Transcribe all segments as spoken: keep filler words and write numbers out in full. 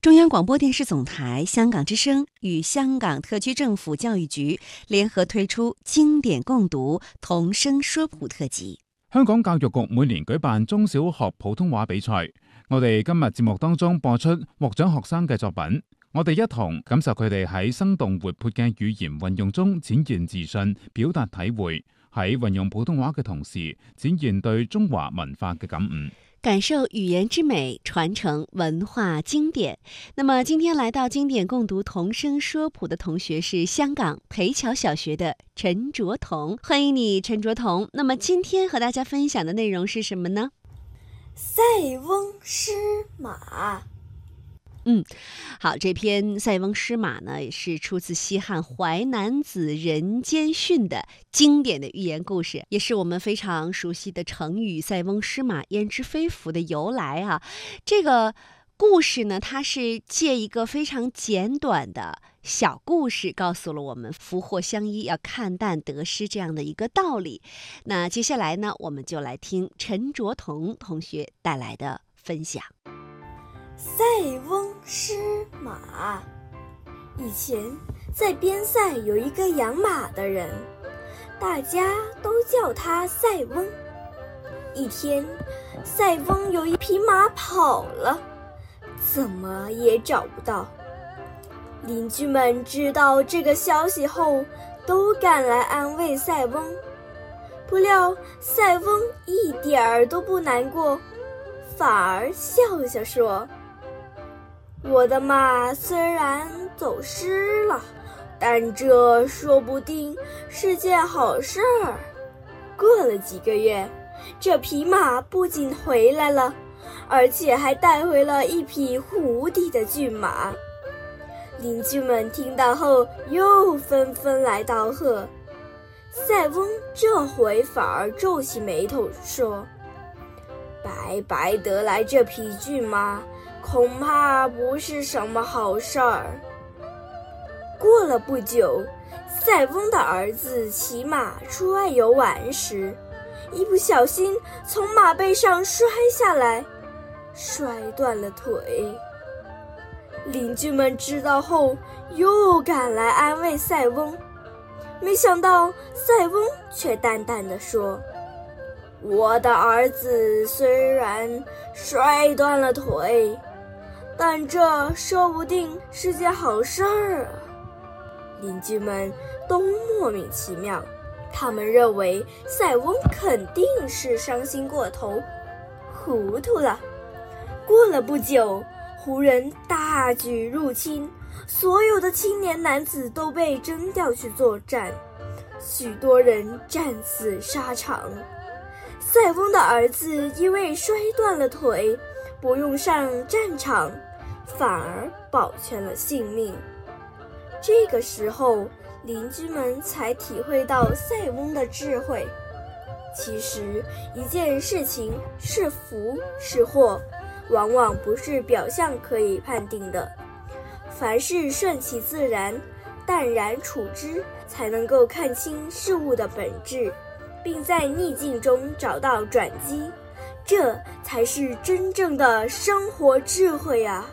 中央广播電視總台香港之聲與香港特區政府教育局聯合推出經典共讀童聲說譜特輯。 香港教育局每年舉辦中小學普通話比賽，我哋今日節目當中播出獲獎學生嘅作品，我哋一同感受佢哋喺生動活潑嘅語言運用中展現自信、表達體會，喺運用普通話嘅同時展現對中華文化嘅感悟， 感受語言之美，傳承文化經典。那麼今天來到經典共讀童聲說譜的同學是香港培僑小學的陳卓彤，歡迎你陳卓彤。那麼今天和大家分享的內容是什麼呢？ 塞翁失馬。 嗯，好，這篇《塞翁失馬》呢，也是出自西漢淮南子人間訓的經典的寓言故事，也是我們非常熟悉的成語“塞翁失馬，焉知非福”的由來啊。這個故事呢，它是借一個非常簡短的小故事，告訴了我們福禍相依，要看淡得失這樣的一個道理。那接下來呢，我們就來聽陳卓彤同學帶來的分享。 塞翁失馬。以前在邊塞有一個養馬的人，大家都叫他塞翁。一天，塞翁有一匹馬跑了，怎麼也找不到。鄰居們知道這個消息後，都趕來安慰塞翁。不料塞翁一點兒都不難過，反而笑笑說，我的馬雖然走失了，但這說不定是件好事兒。過了幾個月，這匹馬不僅回來了，而且還帶回了一匹無敵的駿馬。鄰居們聽到後又紛紛來道賀。塞翁這回反而皺起眉頭說，白白得來這匹駿馬，恐怕不是什麼好事兒。過了不久，塞翁的兒子騎馬出外遊玩時，一不小心從馬背上摔下來，摔斷了腿。鄰居們知道後又趕來安慰塞翁，沒想到塞翁卻淡淡地說，我的兒子雖然摔斷了腿，但這說不定是件好事兒啊。鄰居們都莫名其妙，他們認為塞翁肯定是傷心過頭，糊塗了。過了不久，胡人大舉入侵，所有的青年男子都被徵調去作戰，許多人戰死沙場。塞翁的兒子因為摔斷了腿，不用上戰場，反而保全了性命。這個時候，鄰居們才體會到塞翁的智慧。其實，一件事情是福是禍，往往不是表象可以判定的。凡事順其自然，淡然處之，才能夠看清事物的本質，並在逆境中找到轉機。這才是真正的生活智慧啊！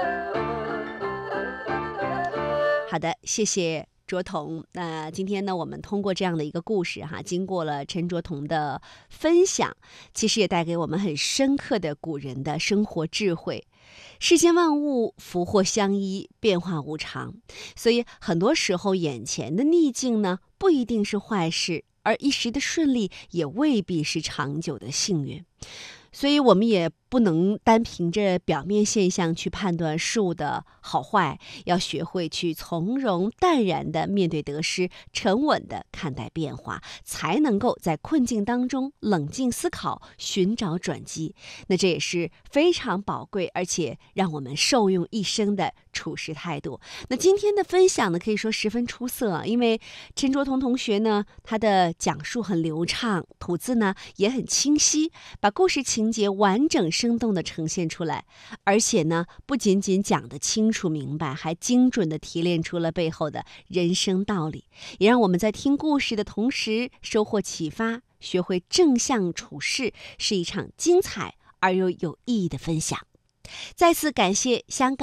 好的，謝謝卓彤。那今天呢，我們通過這樣的一個故事哈，經過了陳卓彤的分享，其實也帶給我們很深刻的古人的生活智慧。世間萬物福禍相依，變化無常，所以很多時候眼前的逆境呢，不一定是壞事，而一時的順利也未必是長久的幸運。所以我們也不能單憑着表面現象去判斷事物的好壞，要學會去從容淡然地面對得失，沉穩地看待變化，才能夠在困境當中冷靜思考，尋找轉機。那這也是非常寶貴，而且讓我們受用一生的處事態度。那今天的分享呢，可以說十分出色啊，因為陳卓彤同學呢，他的講述很流暢，吐字呢也很清晰，把故事情節完整生動地呈現出來，而且呢，不僅僅講得清楚明白，還精準地提煉出了背後的人生道理，也讓我們在聽故事的同時收穫啟發，學會正向處事，是一場精彩而又有意義的分享。再次感謝香港